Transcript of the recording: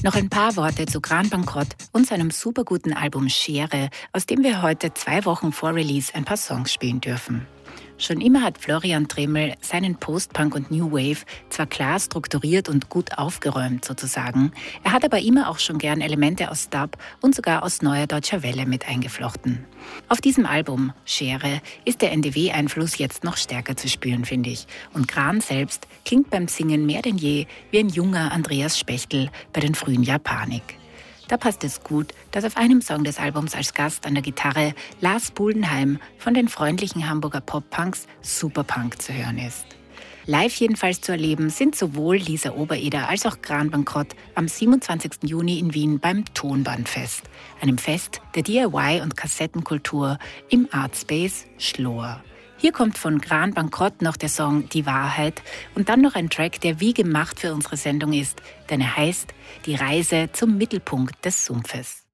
Noch ein paar Worte zu Gran Bankrott und seinem superguten Album Schere, aus dem wir heute 2 Wochen vor Release ein paar Songs spielen dürfen. Schon immer hat Florian Trimmel seinen Post-Punk und New Wave zwar klar strukturiert und gut aufgeräumt sozusagen, er hat aber immer auch schon gern Elemente aus Dub und sogar aus Neuer Deutscher Welle mit eingeflochten. Auf diesem Album, Schere, ist der NDW-Einfluss jetzt noch stärker zu spüren, finde ich. Und Gran selbst klingt beim Singen mehr denn je wie ein junger Andreas Spechtel bei den frühen Japanik. Da passt es gut, dass auf einem Song des Albums als Gast an der Gitarre Lars Buldenheim von den freundlichen Hamburger Pop-Punks Superpunk zu hören ist. Live jedenfalls zu erleben sind sowohl Lisa Obereder als auch Gran Bankrott am 27. Juni in Wien beim Tonbandfest, einem Fest der DIY- und Kassettenkultur im Artspace Schloer. Hier kommt von Gran Bankrott noch der Song Die Wahrheit und dann noch ein Track, der wie gemacht für unsere Sendung ist, denn er heißt Die Reise zum Mittelpunkt des Sumpfes.